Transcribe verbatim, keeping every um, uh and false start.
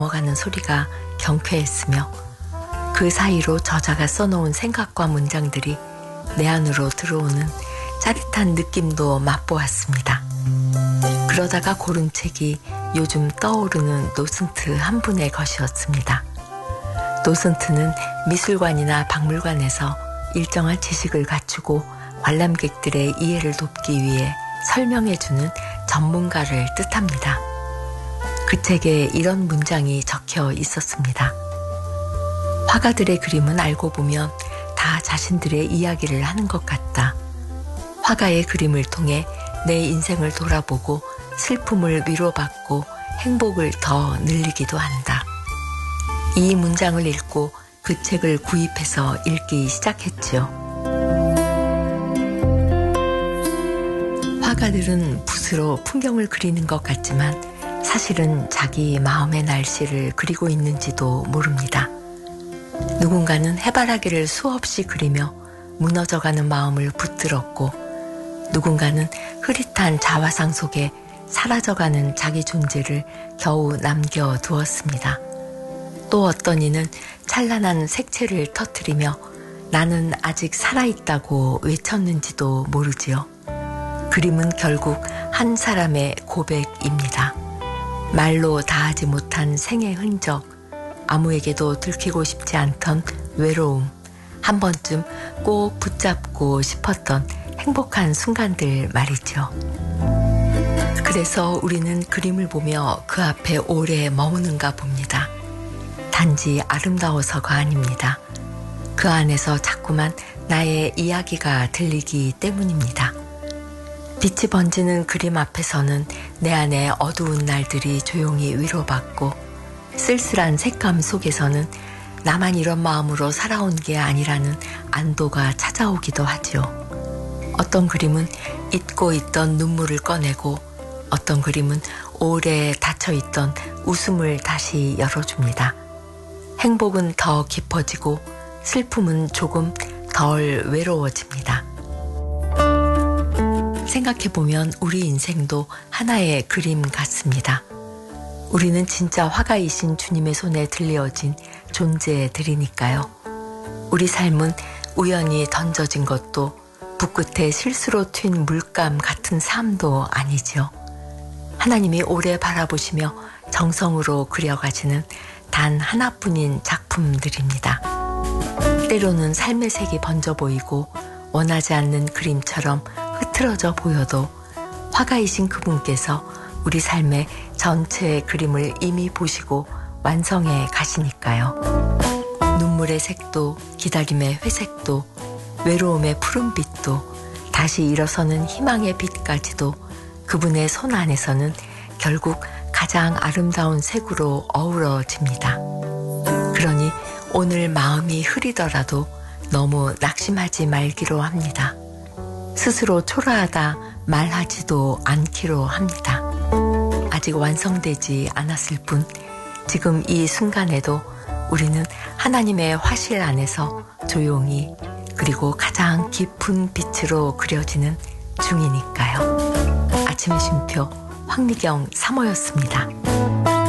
넘어가는 소리가 경쾌했으며 그 사이로 저자가 써놓은 생각과 문장들이 내 안으로 들어오는 짜릿한 느낌도 맛보았습니다. 그러다가 고른 책이 요즘 떠오르는 노슨트 한 분의 것이었습니다. 노슨트는 미술관이나 박물관에서 일정한 지식을 갖추고 관람객들의 이해를 돕기 위해 설명해주는 전문가를 뜻합니다. 그 책에 이런 문장이 적혀 있었습니다. 화가들의 그림은 알고 보면 다 자신들의 이야기를 하는 것 같다. 화가의 그림을 통해 내 인생을 돌아보고 슬픔을 위로받고 행복을 더 늘리기도 한다. 이 문장을 읽고 그 책을 구입해서 읽기 시작했지요. 화가들은 붓으로 풍경을 그리는 것 같지만 사실은 자기 마음의 날씨를 그리고 있는지도 모릅니다. 누군가는 해바라기를 수없이 그리며 무너져가는 마음을 붙들었고 누군가는 흐릿한 자화상 속에 사라져가는 자기 존재를 겨우 남겨두었습니다. 또 어떤 이는 찬란한 색채를 터뜨리며 나는 아직 살아있다고 외쳤는지도 모르지요. 그림은 결국 한 사람의 고백입니다. 말로 다하지 못한 생의 흔적, 아무에게도 들키고 싶지 않던 외로움, 한 번쯤 꼭 붙잡고 싶었던 행복한 순간들 말이죠. 그래서 우리는 그림을 보며 그 앞에 오래 머무는가 봅니다. 단지 아름다워서가 아닙니다. 그 안에서 자꾸만 나의 이야기가 들리기 때문입니다. 빛이 번지는 그림 앞에서는 내 안의 어두운 날들이 조용히 위로받고 쓸쓸한 색감 속에서는 나만 이런 마음으로 살아온 게 아니라는 안도가 찾아오기도 하지요. 어떤 그림은 잊고 있던 눈물을 꺼내고 어떤 그림은 오래 닫혀있던 웃음을 다시 열어줍니다. 행복은 더 깊어지고 슬픔은 조금 덜 외로워집니다. 생각해보면 우리 인생도 하나의 그림 같습니다. 우리는 진짜 화가이신 주님의 손에 들려진 존재들이니까요. 우리 삶은 우연히 던져진 것도 붓끝에 실수로 튄 물감 같은 삶도 아니지요. 하나님이 오래 바라보시며 정성으로 그려가지는 단 하나뿐인 작품들입니다. 때로는 삶의 색이 번져 보이고 원하지 않는 그림처럼 흐트러져 보여도 화가이신 그분께서 우리 삶의 전체의 그림을 이미 보시고 완성해 가시니까요. 눈물의 색도 기다림의 회색도 외로움의 푸른빛도 다시 일어서는 희망의 빛까지도 그분의 손 안에서는 결국 가장 아름다운 색으로 어우러집니다. 그러니 오늘 마음이 흐리더라도 너무 낙심하지 말기로 합니다. 스스로 초라하다 말하지도 않기로 합니다. 아직 완성되지 않았을 뿐 지금 이 순간에도 우리는 하나님의 화실 안에서 조용히 그리고 가장 깊은 빛으로 그려지는 중이니까요. 아침의 쉼표 황미경 사모였습니다.